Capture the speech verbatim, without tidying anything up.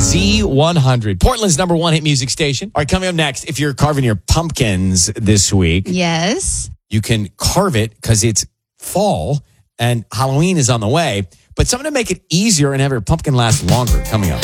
Z one hundred, Portland's number one hit music station. All right, coming up next, if you're carving your pumpkins this week, Yes. you can carve it because it's fall and Halloween is on the way. But something to make it easier and have your pumpkin last longer coming up.